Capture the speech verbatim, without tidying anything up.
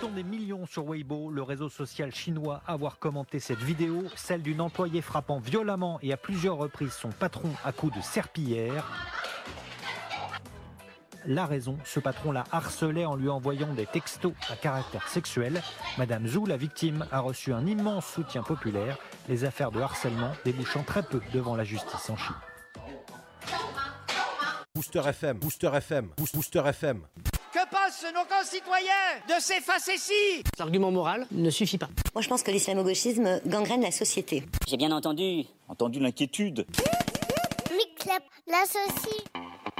sont des millions sur Weibo, le réseau social chinois, à avoir commenté cette vidéo, celle d'une employée frappant violemment et à plusieurs reprises son patron à coups de serpillière. La raison, ce patron la harcelait en lui envoyant des textos à caractère sexuel. Madame Zhou, la victime, a reçu un immense soutien populaire, les affaires de harcèlement débouchant très peu devant la justice en Chine. Booster F M, Booster F M, Booster F M. Que pensent nos concitoyens de ces facéties ? L'argument moral ne suffit pas. Moi, je pense que l'islamo-gauchisme gangrène la société. J'ai bien entendu. Entendu l'inquiétude. Mix-Clap, l'associe.